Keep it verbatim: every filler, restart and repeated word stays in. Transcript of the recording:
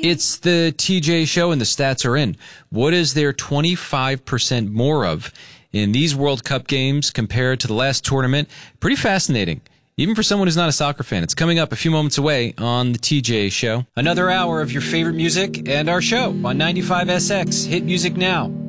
It's the T J Show, and the stats are in. What is there twenty-five percent more of in these World Cup games compared to the last tournament? Pretty fascinating, even for someone who's not a soccer fan. It's coming up a few moments away on the T J Show. Another hour of your favorite music and our show on ninety-five S X. Hit music now.